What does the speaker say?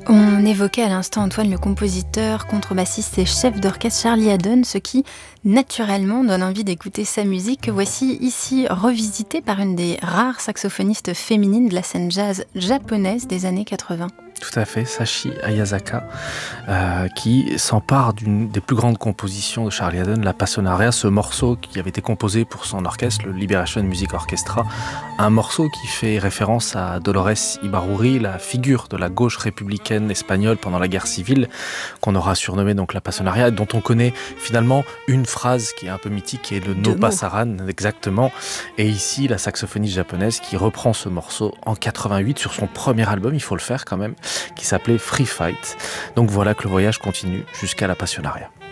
On évoquait à l'instant Antoine, le compositeur, contrebassiste et chef d'orchestre Charlie Haddon, ce qui naturellement donne envie d'écouter sa musique, que voici ici revisitée par une des rares saxophonistes féminines de la scène jazz japonaise des années 80. Tout à fait, Sachi Ayasaka, qui s'empare d'une des plus grandes compositions de Charlie Haddon, la Passionaria, ce morceau qui avait été composé pour son orchestre, le Liberation Music Orchestra, un morceau qui fait référence à Dolores Ibarruri, la figure de la gauche républicaine espagnole pendant la guerre civile, qu'on aura surnommée donc la Passionaria, dont on connaît finalement une phrase qui est un peu mythique, qui est le No Pasaran, exactement. Et ici, la saxophoniste japonaise qui reprend ce morceau en 88 sur son premier album, il faut le faire quand même, qui s'appelait Free Fight. Donc voilà que le voyage continue jusqu'à la Passionaria.